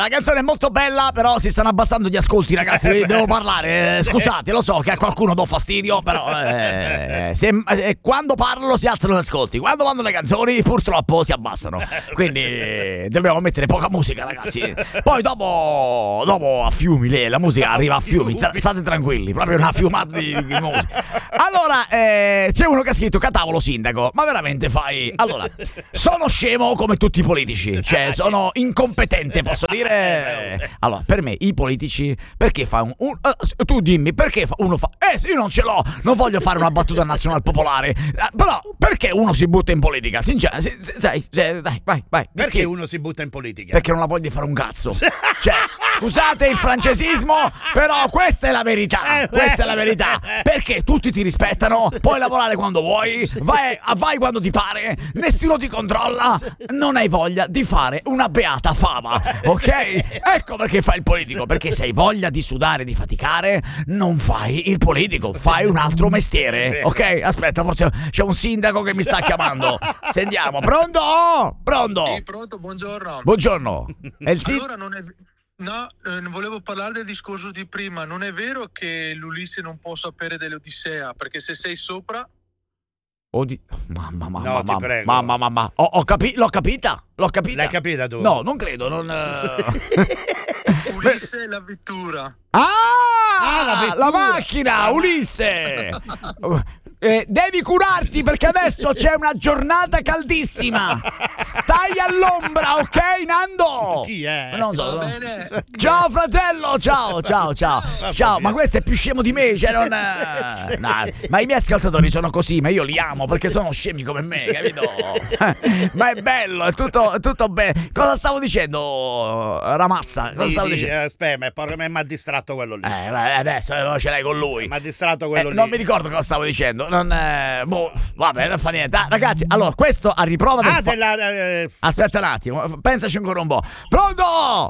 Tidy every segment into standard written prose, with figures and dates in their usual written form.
la canzone è molto bella, però si stanno abbassando gli ascolti, ragazzi. Devo parlare. Scusate, lo so che a qualcuno do fastidio, però quando parlo si alzano gli ascolti. Quando vanno le canzoni, purtroppo si abbassano. Quindi dobbiamo mettere poca musica, ragazzi. Poi dopo a fiumi, la musica arriva a fiumi. State tranquilli, proprio una fiumata di musica. Allora, c'è uno che ha scritto: catavolo sindaco, ma veramente fai... Allora, sono scemo come tutti i politici, cioè sono incompetente, posso dire. Allora, per me i politici, perché fa tu dimmi, perché uno fa io non ce l'ho, non voglio fare una battuta nazionale popolare, però perché uno si butta in politica? Dai, vai. Perché uno si butta in politica? Perché non la voglio fare un cazzo. Cioè, scusate il francesismo, però questa è la verità. Questa è la verità. Perché tutti ti rispettano, puoi lavorare quando vuoi, vai quando ti pare, nessuno ti controlla, non hai voglia di fare una beata fava, ok? Ecco perché fai il politico, perché se hai voglia di sudare, di faticare, non fai il politico, fai un altro mestiere, ok? Aspetta, forse c'è un sindaco che mi sta chiamando. Sentiamo, pronto? Sì, pronto, buongiorno. Buongiorno. Allora volevo parlare del discorso di prima. Non è vero che l'Ulisse non può sapere dell'Odissea, perché se sei sopra... Mamma, no, ti prego. Mamma. L'ho capita. L'hai capita tu? No, non credo. Ulisse è la vettura. La macchina, Ulisse. Devi curarti perché adesso c'è una giornata caldissima. Stai all'ombra, ok, Nando? Chi è? Non so. Va bene. Ciao fratello, ciao. Ma questo è più scemo di me, cioè non... No, ma i miei ascoltatori sono così, ma io li amo perché sono scemi come me, capito? Ma è bello, è tutto bene. Cosa stavo dicendo, Ramazza? Cosa stavo dicendo? Aspetta, mi ha distratto quello lì. Adesso ce l'hai con lui. Mi ha distratto quello lì. Non mi ricordo cosa stavo dicendo. Vabbè, non fa niente. Ragazzi, allora, questo a riprova del Aspetta un attimo, pensaci ancora un po'. Pronto?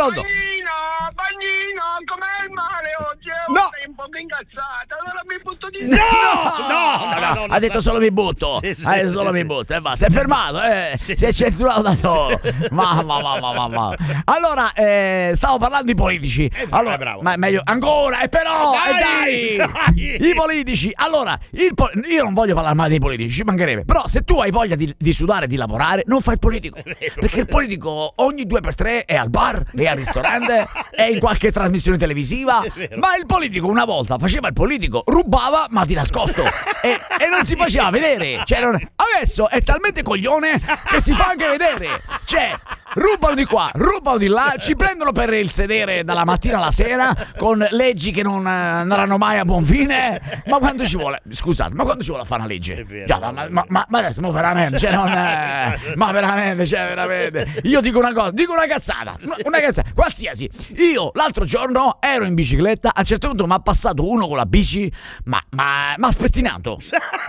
Bagnino, com'è il male oggi? No. Sei un po' incazzata, allora mi butto di No, ha detto solo mi butto. Ha detto solo mi butto. Si è fermato, si è censurato da solo. Mamma. Allora, stavo parlando di politici. Allora, bravo. Ma meglio ancora, però, dai. I politici. Allora, io non voglio parlare male dei politici, ci mancherebbe. Però se tu hai voglia di sudare, di lavorare, non fai il politico. Perché il politico ogni 2x3 è al bar, è al ristorante, è in qualche trasmissione televisiva. Ma il politico una volta faceva il politico, rubava ma di nascosto e non si faceva vedere. Cioè, adesso è talmente coglione che si fa anche vedere. Cioè, rubano di qua, rubano di là, ci prendono per il sedere dalla mattina alla sera con leggi che non andranno mai a buon fine. Ma quando ci vuole, scusate, ma quando ci vuole fare una legge? Ma adesso, ma veramente, ma veramente, io dico una cosa, dico una cazzata, qualsiasi. Io l'altro giorno ero in bicicletta, a un certo punto mi ha passato uno con la bici, ma mi ha spettinato.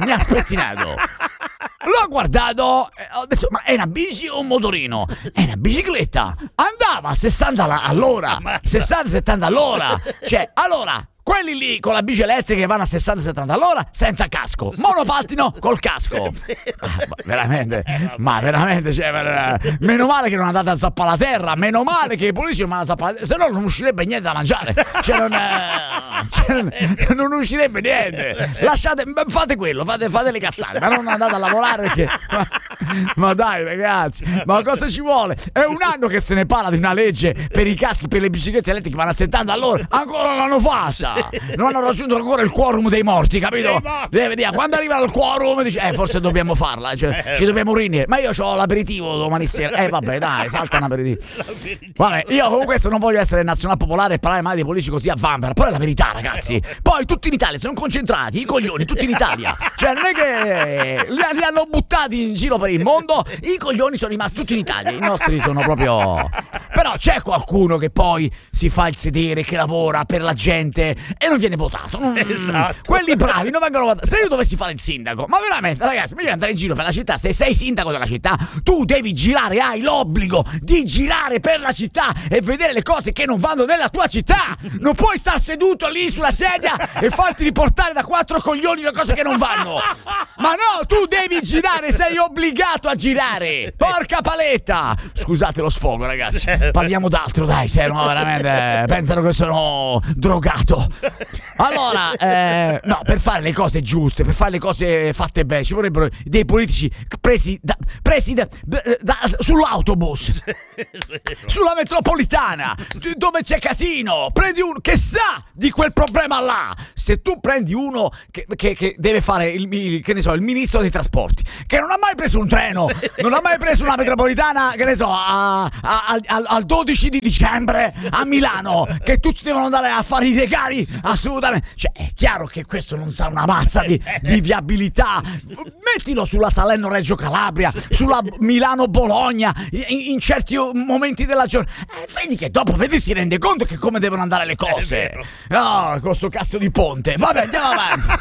L'ho guardato e ho detto: ma è una bici o un motorino? È una bicicletta. Andava a 60 all'ora, 60-70 all'ora. Cioè, allora, quelli lì con la bici elettrica che vanno a 60-70 all'ora senza casco, monopattino col casco. Veramente, meno male che non andate a zappare la terra, meno male che i politici non vanno a zappare la terra, se no non uscirebbe niente da mangiare. Non uscirebbe niente. Lasciate, fate quello, fate le cazzate, ma non andate a lavorare perché... Ma dai ragazzi, ma cosa ci vuole? È un anno che se ne parla di una legge per i caschi per le biciclette elettriche che vanno a 70 all'ora, ancora non l'hanno fatta. Non hanno raggiunto ancora il quorum dei morti, capito? Quando arriva il quorum dice forse dobbiamo farla, cioè, ci dobbiamo riunire. Ma io ho l'aperitivo domani sera. Vabbè dai, salta un aperitivo. Vabbè, io comunque non voglio essere nazionalpopolare e parlare mai dei politici così a vanvera. Però è la verità, ragazzi. Poi tutti in Italia sono concentrati, i coglioni, tutti in Italia. Cioè non è che li hanno buttati in giro per il mondo, i coglioni sono rimasti tutti in Italia. I nostri sono proprio... Però c'è qualcuno che poi si fa il sedere, che lavora per la gente, e non viene votato. Esatto. Quelli bravi non vengono votati. Se io dovessi fare il sindaco, ma veramente, ragazzi, meglio andare in giro per la città. Se sei sindaco della città, tu devi girare, hai l'obbligo di girare per la città e vedere le cose che non vanno nella tua città. Non puoi star seduto lì sulla sedia e farti riportare da 4 coglioni le cose che non vanno. Ma no, tu devi girare, sei obbligato a girare. Porca paletta. Scusate lo sfogo, ragazzi. Parliamo d'altro, dai, se no veramente pensano che sono drogato. Allora, no, per fare le cose giuste, per fare le cose fatte bene, ci vorrebbero dei politici presi sull'autobus, sulla metropolitana, dove c'è casino. Prendi uno che sa di quel problema là. Se tu prendi uno che deve fare il ministro dei trasporti, che non ha mai preso un treno, non ha mai preso una metropolitana, che ne so, al 12 di dicembre a Milano, che tutti devono andare a fare i regali, assolutamente. Cioè, è chiaro che questo non sa una mazza di viabilità. Mettilo sulla Salerno-Reggio Calabria, sulla Milano-Bologna, in certi momenti della giornata. Vedi che dopo si rende conto che come devono andare le cose. No, con sto cazzo di ponte. Vabbè, andiamo avanti.